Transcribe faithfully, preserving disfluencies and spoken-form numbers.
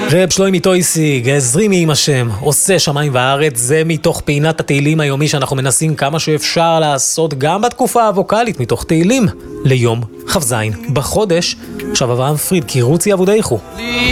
רב שלוימי טויסיג, הזרימי עם השם, עושה שמיים וארץ, זה מתוך פינת התהילים היומי שאנחנו מנסים כמה שאפשר לעשות גם בתקופה הווקלית מתוך תהילים ליום חפזין בחודש. עכשיו אברהם פריד, קירוצי עבודייכו.